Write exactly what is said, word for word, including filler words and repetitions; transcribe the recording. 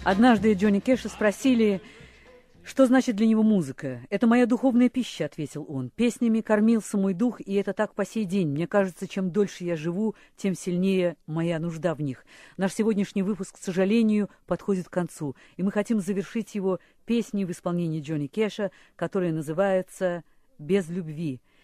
Однажды Джонни Кэша спросили, что значит для него музыка. «Это моя духовная пища», — ответил он. «Песнями кормился мой дух, и это так по сей день. Мне кажется, чем дольше я живу, тем сильнее моя нужда в них». Наш сегодняшний выпуск, к сожалению, подходит к концу, и мы хотим завершить его песней в исполнении Джонни Кэша, которая называется «Без любви».